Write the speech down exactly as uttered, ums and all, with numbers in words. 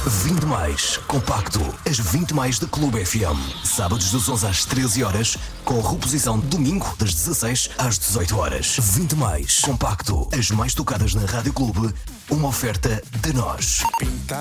vinte mais compacto, as vinte mais da Clube F M. Sábados das onze às treze horas, com reposição domingo das dezasseis às dezoito horas. vinte mais compacto, as mais tocadas na Rádio Clube, uma oferta de nós.